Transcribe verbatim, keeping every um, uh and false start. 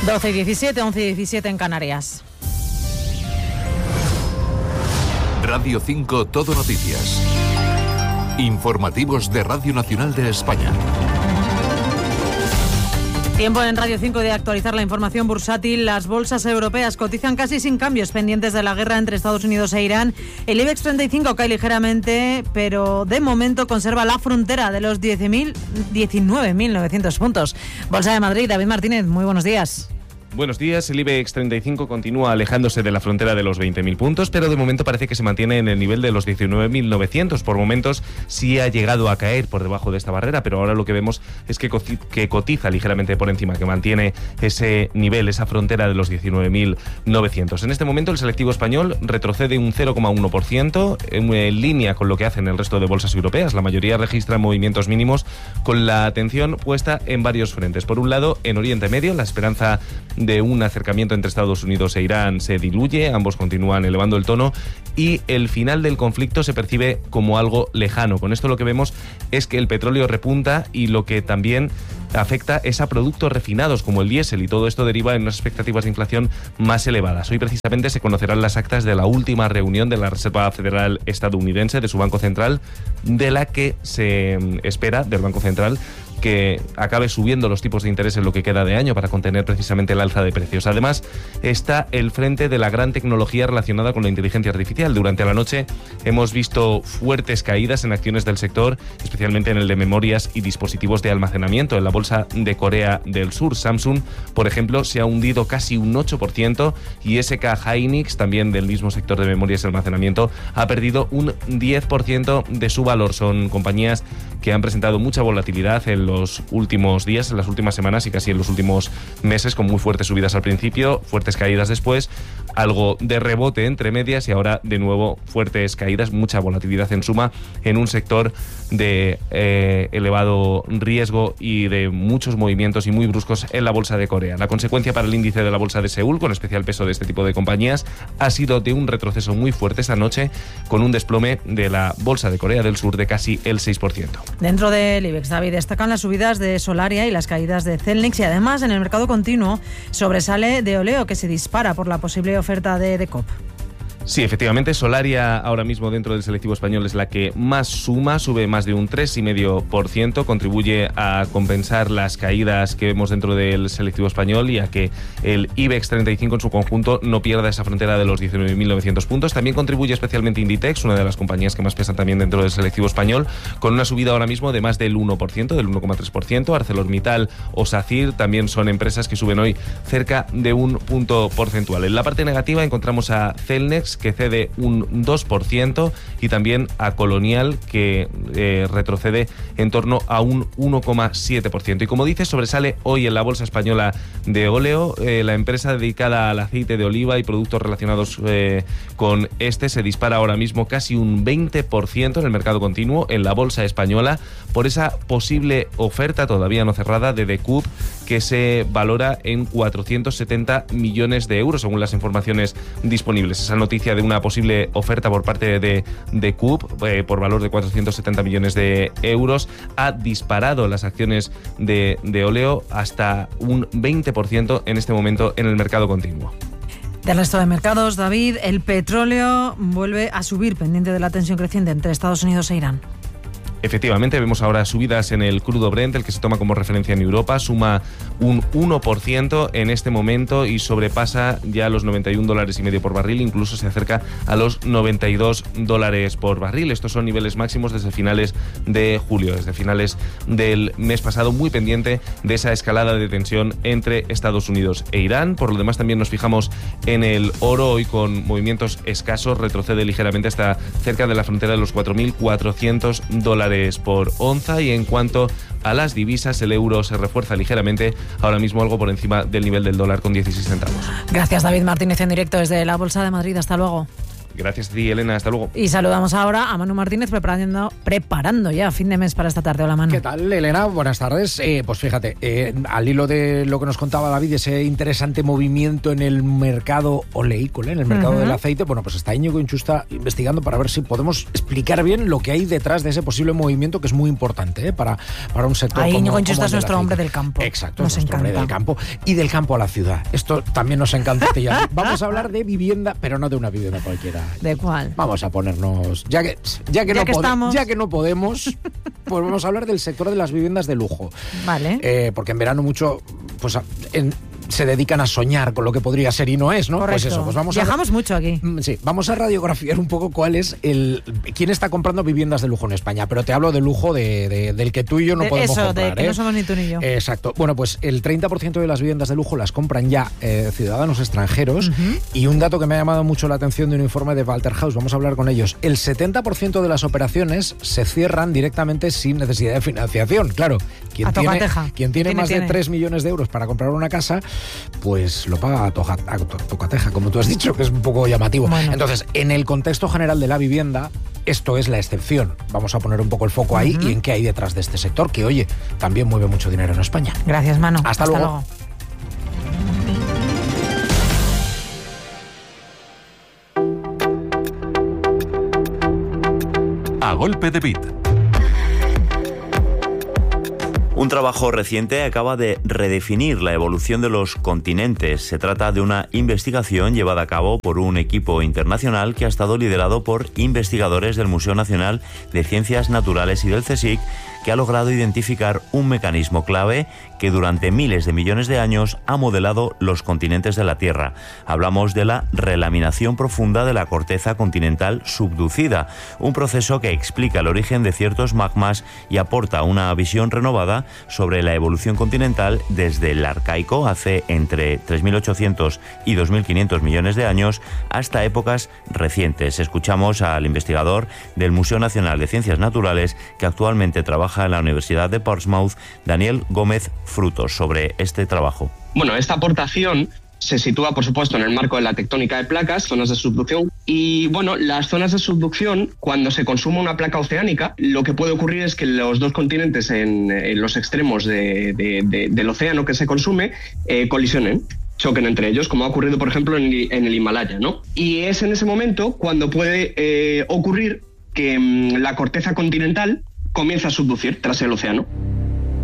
doce y diecisiete, once y diecisiete en Canarias. Radio cinco Todo Noticias. Informativos de Radio Nacional de España. Tiempo en Radio cinco de actualizar la información bursátil. Las bolsas europeas cotizan casi sin cambios pendientes de la guerra entre Estados Unidos e Irán. El IBEX treinta y cinco cae ligeramente, pero de momento conserva la frontera de los diecinueve mil novecientos puntos. Bolsa de Madrid, David Martínez, muy buenos días. Buenos días, el IBEX treinta y cinco continúa alejándose de la frontera de los veinte mil puntos, pero de momento parece que se mantiene en el nivel de los diecinueve mil novecientos. Por momentos sí ha llegado a caer por debajo de esta barrera, pero ahora lo que vemos es que, que cotiza ligeramente por encima, que mantiene ese nivel, esa frontera de los diecinueve mil novecientos. En este momento el selectivo español retrocede un cero coma uno por ciento, en, en línea con lo que hacen el resto de bolsas europeas. La mayoría registran movimientos mínimos con la atención puesta en varios frentes. Por un lado, en Oriente Medio, la esperanza de un acercamiento entre Estados Unidos e Irán se diluye, ambos continúan elevando el tono y el final del conflicto se percibe como algo lejano. Con esto lo que vemos es que el petróleo repunta y lo que también afecta es a productos refinados como el diésel, y todo esto deriva en unas expectativas de inflación más elevadas. Hoy precisamente se conocerán las actas de la última reunión de la Reserva Federal estadounidense, de su Banco Central, de la que se espera del Banco Central que acabe subiendo los tipos de interés en lo que queda de año para contener precisamente el alza de precios. Además, está el frente de la gran tecnología relacionada con la inteligencia artificial. Durante la noche hemos visto fuertes caídas en acciones del sector, especialmente en el de memorias y dispositivos de almacenamiento. En la bolsa de Corea del Sur, Samsung, por ejemplo, se ha hundido casi un ocho por ciento y S K Hynix, también del mismo sector de memorias y almacenamiento, ha perdido un diez por ciento de su valor. Son compañías que han presentado mucha volatilidad en los últimos días, en las últimas semanas y casi en los últimos meses, con muy fuertes subidas al principio, fuertes caídas después, algo de rebote entre medias y ahora de nuevo fuertes caídas, mucha volatilidad en suma en un sector de eh, elevado riesgo y de muchos movimientos y muy bruscos en la bolsa de Corea. La consecuencia para el índice de la bolsa de Seúl, con especial peso de este tipo de compañías, ha sido de un retroceso muy fuerte esta noche, con un desplome de la bolsa de Corea del Sur de casi el seis por ciento. Dentro del IBEX, David, destacan las subidas de Solaria y las caídas de Celnex, y además en el mercado continuo sobresale de Oleo, que se dispara por la posible oferta de Decop. Sí, efectivamente, Solaria ahora mismo dentro del selectivo español es la que más suma, sube más de un tres coma cinco por ciento, contribuye a compensar las caídas que vemos dentro del selectivo español y a que el IBEX treinta y cinco en su conjunto no pierda esa frontera de los diecinueve mil novecientos puntos. También contribuye especialmente Inditex, una de las compañías que más pesan también dentro del selectivo español, con una subida ahora mismo de más del uno por ciento, del uno coma tres por ciento. ArcelorMittal o SACIR también son empresas que suben hoy cerca de un punto porcentual. En la parte negativa encontramos a Celnex, que cede un dos por ciento, y también a Colonial, que eh, retrocede en torno a un uno coma siete por ciento. Y como dices, sobresale hoy en la bolsa española de Oleo, eh, la empresa dedicada al aceite de oliva y productos relacionados eh, con este se dispara ahora mismo casi un veinte por ciento en el mercado continuo en la bolsa española por esa posible oferta todavía no cerrada de Decop, que se valora en cuatrocientos setenta millones de euros según las informaciones disponibles. Esa noticia de una posible oferta por parte de Decop eh, por valor de cuatrocientos setenta millones de euros ha disparado las acciones de, de Oleo hasta un veinte por ciento en este momento en el mercado continuo. Del resto de mercados, David, el petróleo vuelve a subir pendiente de la tensión creciente entre Estados Unidos e Irán. Efectivamente, vemos ahora subidas en el crudo Brent, el que se toma como referencia en Europa, suma un uno por ciento en este momento y sobrepasa ya los noventa y un dólares y medio por barril, incluso se acerca a los noventa y dos dólares por barril. Estos son niveles máximos desde finales de julio, desde finales del mes pasado, muy pendiente de esa escalada de tensión entre Estados Unidos e Irán. Por lo demás, también nos fijamos en el oro, hoy con movimientos escasos, retrocede ligeramente hasta cerca de la frontera de los cuatro mil cuatrocientos dólares por onza, y en cuanto a las divisas, el euro se refuerza ligeramente, ahora mismo algo por encima del nivel del dólar con dieciséis centavos. Gracias, David Martínez, en directo desde la Bolsa de Madrid. Hasta luego. Gracias a ti, Elena. Hasta luego. Y saludamos ahora a Manu Martínez preparando, preparando ya fin de mes para esta tarde. Hola, Manu. ¿Qué tal, Elena? Buenas tardes. Eh, pues fíjate, eh, al hilo de lo que nos contaba David, ese interesante movimiento en el mercado oleícola, en el mercado uh-huh. del aceite, bueno, pues está Íñigo Inchusta investigando para ver si podemos explicar bien lo que hay detrás de ese posible movimiento, que es muy importante ¿eh? para, para un sector Ahí como, Íñigo Inchusta es nuestro aceite. hombre del campo. Exacto, nos es nuestro encanta. hombre del campo. Y del campo a la ciudad. Esto también nos encanta. Vamos a hablar de vivienda, pero no de una vivienda cualquiera. ¿De cuál? Vamos a ponernos... Ya que, ya que, ya no, que, pode, ya que no podemos, pues vamos a hablar del sector de las viviendas de lujo. Vale. Eh, porque en verano mucho... pues en, se dedican a soñar con lo que podría ser y no es, ¿no? Correcto. Pues eso, pues vamos Viajamos a, mucho aquí. Sí, vamos a radiografiar un poco cuál es el... quién está comprando viviendas de lujo en España, pero te hablo de lujo de, de, del que tú y yo no de podemos eso, comprar. Eso, de que ¿eh? no somos ni tú ni yo. Eh, exacto. Bueno, pues el treinta por ciento de las viviendas de lujo las compran ya eh, ciudadanos extranjeros uh-huh. y un dato que me ha llamado mucho la atención de un informe de Walter House, vamos a hablar con ellos, el setenta por ciento de las operaciones se cierran directamente sin necesidad de financiación. Claro, quien a tiene, ¿Quién quien tiene más tiene? de tres millones de euros para comprar una casa, pues lo paga a, toja, a to, tocateja, como tú has dicho, que es un poco llamativo. Bueno. Entonces, en el contexto general de la vivienda, esto es la excepción. Vamos a poner un poco el foco ahí uh-huh. y en qué hay detrás de este sector, que, oye, también mueve mucho dinero en España. Gracias, Manu. Hasta, Hasta luego. luego. A golpe de beat. Un trabajo reciente acaba de redefinir la evolución de los continentes. Se trata de una investigación llevada a cabo por un equipo internacional que ha estado liderado por investigadores del Museo Nacional de Ciencias Naturales y del CSIC, que ha logrado identificar un mecanismo clave que durante miles de millones de años ha modelado los continentes de la Tierra. Hablamos de la relaminación profunda de la corteza continental subducida, un proceso que explica el origen de ciertos magmas y aporta una visión renovada sobre la evolución continental desde el arcaico, hace entre tres mil ochocientos y dos mil quinientos millones de años, hasta épocas recientes. Escuchamos al investigador del Museo Nacional de Ciencias Naturales, que actualmente trabaja en la Universidad de Portsmouth, Daniel Gómez Frutos, sobre este trabajo. Bueno, esta aportación se sitúa, por supuesto, en el marco de la tectónica de placas, zonas de subducción. Y, bueno, las zonas de subducción, cuando se consume una placa oceánica, lo que puede ocurrir es que los dos continentes en, en los extremos de, de, de, del océano que se consume eh, colisionen. Choquen entre ellos, como ha ocurrido, por ejemplo, en el, en el Himalaya, ¿no? Y es en ese momento cuando puede eh, ocurrir que mmm, la corteza continental comienza a subducir tras el océano.